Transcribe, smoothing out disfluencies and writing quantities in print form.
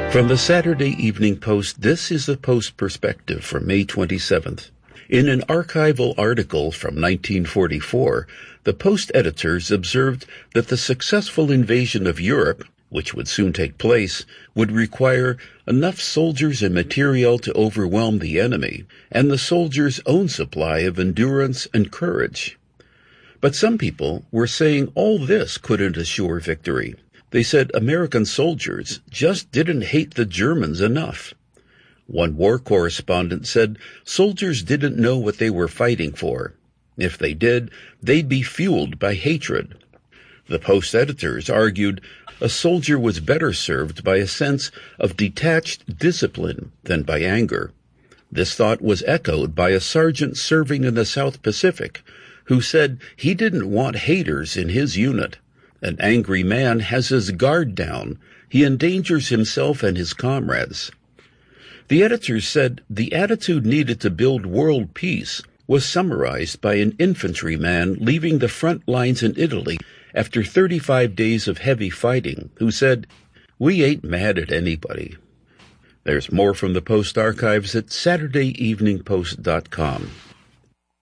From the Saturday Evening Post, this is the Post Perspective for May 27th. In an archival article from 1944, the Post editors observed that the successful invasion of Europe, which would soon take place, would require enough soldiers and material to overwhelm the enemy, and the soldiers' own supply of endurance and courage. But some people were saying all this couldn't assure victory. They said American soldiers just didn't hate the Germans enough. One war correspondent said soldiers didn't know what they were fighting for. If they did, they'd be fueled by hatred. The Post editors argued a soldier was better served by a sense of detached discipline than by anger. This thought was echoed by a sergeant serving in the South Pacific, who said he didn't want haters in his unit. An angry man has his guard down. He endangers himself and his comrades. The editors said the attitude needed to build world peace was summarized by an infantryman leaving the front lines in Italy after 35 days of heavy fighting, who said, "We ain't mad at anybody." There's more from the Post archives at SaturdayEveningPost.com.